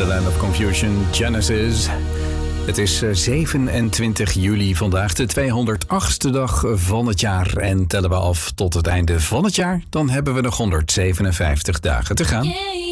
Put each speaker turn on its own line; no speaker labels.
The Land of Confusion, Genesis. Het is 27 juli vandaag, de 208ste dag van het jaar. En tellen we af tot het einde van het jaar, dan hebben we nog 157 dagen te gaan.